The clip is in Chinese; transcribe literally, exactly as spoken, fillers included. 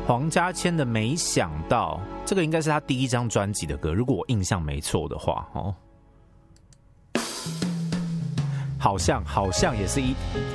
黄家千的《没想到》，这个应该是他第一张专辑的歌，如果我印象没错的话，哦，好像好像也是一